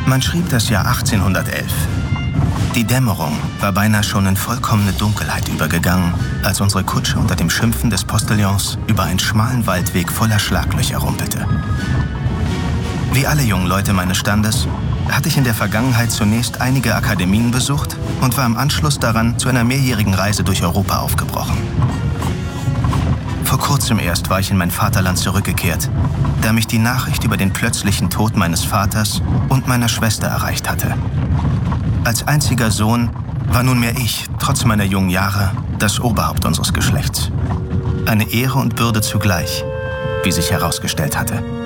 Man schrieb das Jahr 1811. Die Dämmerung war beinahe schon in vollkommene Dunkelheit übergegangen, als unsere Kutsche unter dem Schimpfen des Postillons über einen schmalen Waldweg voller Schlaglöcher rumpelte. Wie alle jungen Leute meines Standes hatte ich in der Vergangenheit zunächst einige Akademien besucht und war im Anschluss daran zu einer mehrjährigen Reise durch Europa aufgebrochen. Vor kurzem erst war ich in mein Vaterland zurückgekehrt, da mich die Nachricht über den plötzlichen Tod meines Vaters und meiner Schwester erreicht hatte. Als einziger Sohn war nunmehr ich, trotz meiner jungen Jahre, das Oberhaupt unseres Geschlechts. Eine Ehre und Bürde zugleich, wie sich herausgestellt hatte.